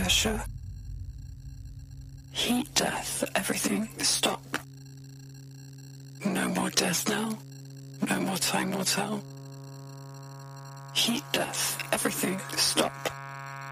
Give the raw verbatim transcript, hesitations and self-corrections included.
pressure. Heat death, everything, stop. No more death now. No more time will tell. Heat death, everything, stop.